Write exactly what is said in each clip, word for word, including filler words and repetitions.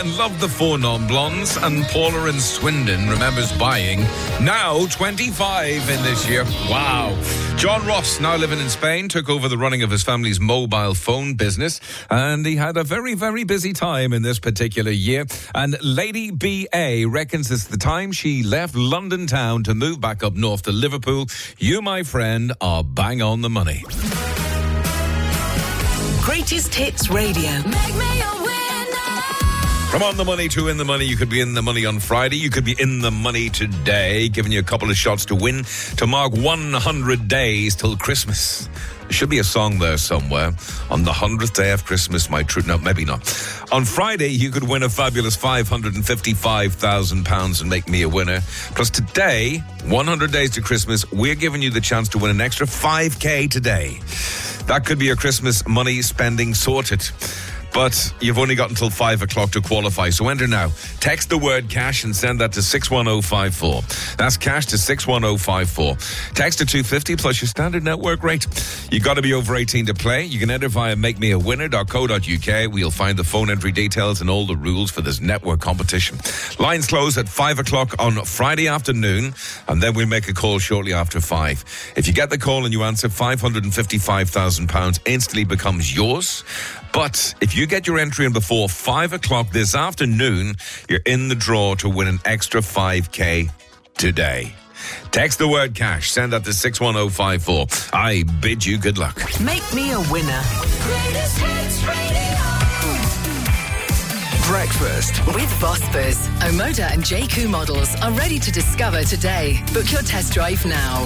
Love the four non-blondes, and Paula in Swindon remembers buying, now twenty-five in this year. Wow. John Ross, now living in Spain, took over the running of his family's mobile phone business, and he had a very, very busy time in this particular year. And Lady B A reckons it's the time she left London town to move back up north to Liverpool. You, my friend, are bang on the money. Greatest Hits Radio. Make me a winner. From on the money to in the money, you could be in the money on Friday. You could be in the money today, giving you a couple of shots to win to mark one hundred days till Christmas. There should be a song there somewhere. On the hundredth day of Christmas, my truth. No, maybe not. On Friday, you could win a fabulous five hundred fifty-five thousand pounds and make me a winner. Plus today, one hundred days to Christmas, we're giving you the chance to win an extra five K today. That could be your Christmas money spending sorted. But you've only got until five o'clock to qualify, so enter now. Text the word cash and send that to six one oh five four. That's cash to six one oh five four. Text to two fifty plus your standard network rate. You've got to be over eighteen to play. You can enter via make me a winner dot co dot uk, where you'll find the phone entry details and all the rules for this network competition. Lines close at five o'clock on Friday afternoon, and then we'll make a call shortly after five. If you get the call and you answer, five hundred fifty-five thousand pounds instantly becomes yours. But if you get your entry in before five o'clock this afternoon, you're in the draw to win an extra five K today. Text the word cash. Send that to six one oh five four. I bid you good luck. Make me a winner. Greatest Hits Radio. Breakfast with Vosper. Omoda and J Q models are ready to discover today. Book your test drive now.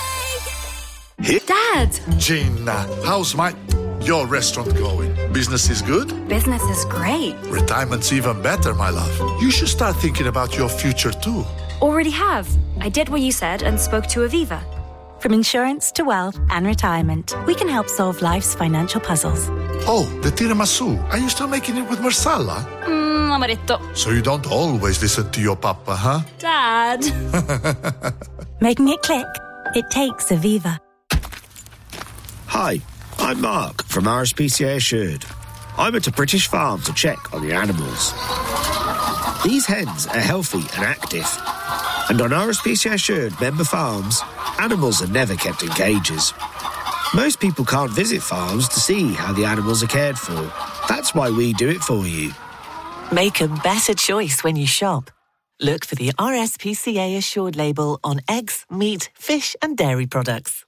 Dad! Gina, how's my... your restaurant going? Business is good? Business is great. Retirement's even better, my love. You should start thinking about your future too. Already have. I did what you said and spoke to Aviva. From insurance to wealth and retirement, we can help solve life's financial puzzles. Oh, the tiramisu. Are you still making it with marsala? Mmm, amaretto. So you don't always listen to your papa, huh? Dad. Making it click? It takes Aviva. Hi, I'm Mark from R S P C A Assured. I went to British Farm to check on the animals. These hens are healthy and active. And on R S P C A Assured member farms, animals are never kept in cages. Most people can't visit farms to see how the animals are cared for. That's why we do it for you. Make a better choice when you shop. Look for the R S P C A Assured label on eggs, meat, fish and dairy products.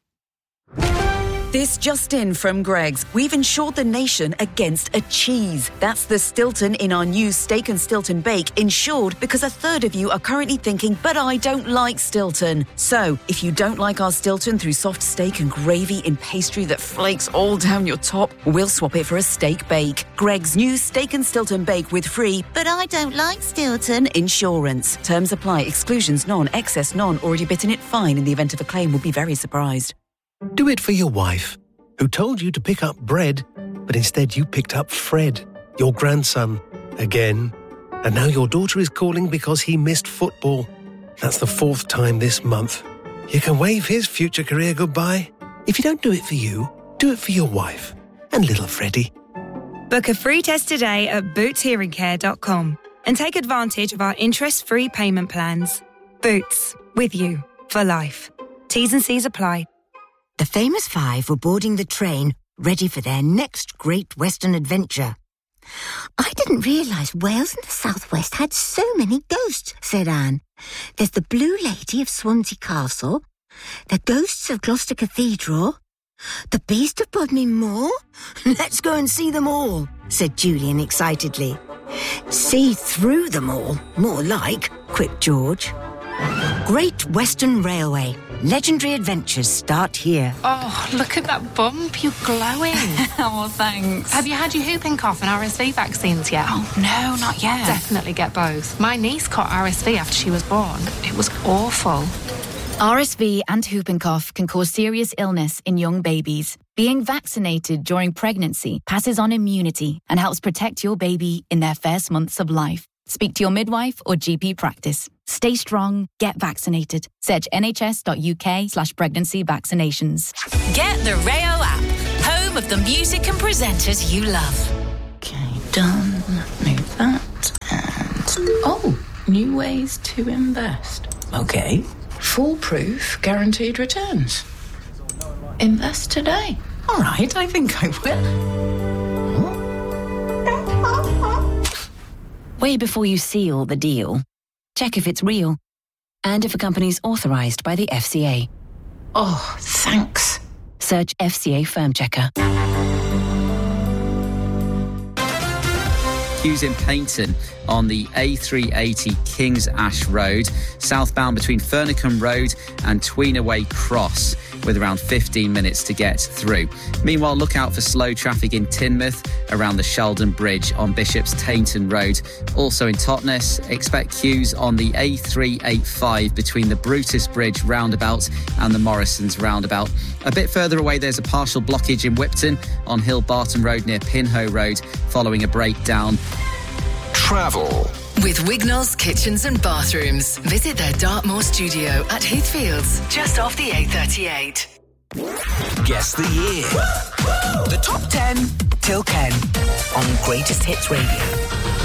This just in from Greggs. We've insured the nation against a cheese. That's the Stilton in our new Steak and Stilton Bake, insured because a third of you are currently thinking, but I don't like Stilton. So, if you don't like our Stilton through soft steak and gravy in pastry that flakes all down your top, we'll swap it for a steak bake. Greggs' new Steak and Stilton Bake with free, but I don't like Stilton insurance. Terms apply. Exclusions none. Excess none. Already bitten it fine. In the event of a claim, will be very surprised. Do it for your wife, who told you to pick up bread, but instead you picked up Fred, your grandson, again. And now your daughter is calling because he missed football. That's the fourth time this month. You can wave his future career goodbye. If you don't do it for you, do it for your wife and little Freddie. Book a free test today at boots hearing care dot com and take advantage of our interest-free payment plans. Boots, with you for life. T's and C's apply. The famous five were boarding the train, ready for their next great Western adventure. I didn't realise Wales and the southwest had so many ghosts, said Anne. There's the Blue Lady of Swansea Castle, the ghosts of Gloucester Cathedral, the Beast of Bodmin Moor. Let's go and see them all, said Julian excitedly. See through them all, more like, quipped George. Great Western Railway. Legendary adventures start here. Oh, look at that bump. You're glowing. Oh, thanks. Have you had your whooping cough and R S V vaccines yet? Oh, no, not yet. Definitely get both. My niece caught R S V after she was born. It was awful. R S V and whooping cough can cause serious illness in young babies. Being vaccinated during pregnancy passes on immunity and helps protect your baby in their first months of life. Speak to your midwife or G P practice. Stay strong, get vaccinated. Search nhs.uk slash pregnancy vaccinations. Get the Rayo app, home of the music and presenters you love. Okay, done. Move that. New ways to invest. Okay. Foolproof, guaranteed returns. Invest today. All right, I think I will. Way before you seal the deal, check if it's real and if a company's authorized by the F C A. Oh, thanks. Search F C A Firm Checker. Queues in Paignton on the A three eighty Kings Ash Road, southbound between Furnicombe Road and Tweenaway Cross, with around fifteen minutes to get through. Meanwhile, look out for slow traffic in Teignmouth around the Sheldon Bridge on Bishop's Tainton Road. Also in Totnes, expect queues on the A three eighty-five between the Brutus Bridge roundabout and the Morrisons roundabout. A bit further away, there's a partial blockage in Whipton on Hill Barton Road near Pinhoe Road following a breakdown. Travel. With Wignall's Kitchens and Bathrooms. Visit their Dartmoor studio at Heathfields, just off the A thirty-eight. Guess the year. The top ten till Ken on Greatest Hits Radio.